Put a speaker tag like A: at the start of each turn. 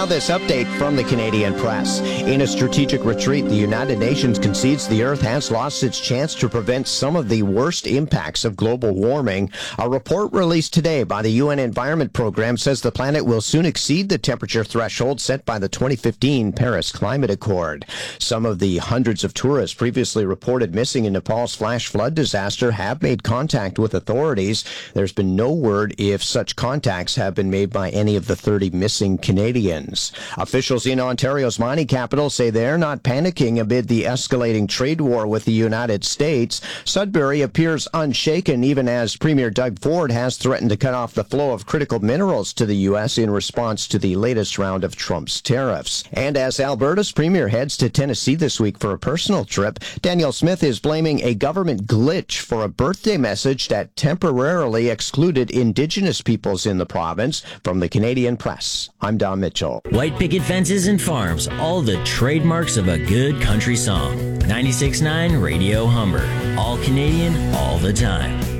A: now this update from the Canadian press. In a strategic retreat, the United Nations concedes the Earth has lost its chance to prevent some of the worst impacts of global warming. A report released today by the UN Environment Program says the planet will soon exceed the temperature threshold set by the 2015 Paris Climate Accord. Some of the hundreds of tourists previously reported missing in Nepal's flash flood disaster have made contact with authorities. There's been no word if such contacts have been made by any of the 30 missing Canadians. Officials in Ontario's mining capital say they're not panicking amid the escalating trade war with the United States. Sudbury appears unshaken even as Premier Doug Ford has threatened to cut off the flow of critical minerals to the U.S. in response to the latest round of Trump's tariffs. And as Alberta's premier heads to Tennessee this week for a personal trip, Danielle Smith is blaming a government glitch for a birthday message that temporarily excluded Indigenous peoples in the province. From the Canadian press, I'm Don Mitchell.
B: White picket fences and farms, all the trademarks of a good country song. 96.9 Radio Humber. All Canadian, all the time.